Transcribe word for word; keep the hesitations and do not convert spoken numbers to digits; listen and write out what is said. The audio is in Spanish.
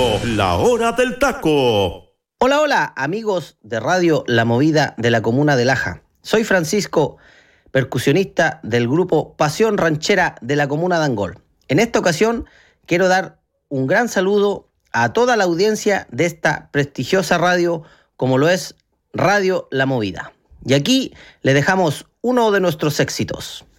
llegó la hora del taco. Hola, hola, amigos de Radio La Movida de la comuna de Laja. Soy Francisco, percusionista del grupo Pasión Ranchera de la comuna de Angol. En esta ocasión quiero dar un gran saludo a toda la audiencia de esta prestigiosa radio como lo es Radio La Movida. Y aquí le dejamos uno de nuestros éxitos.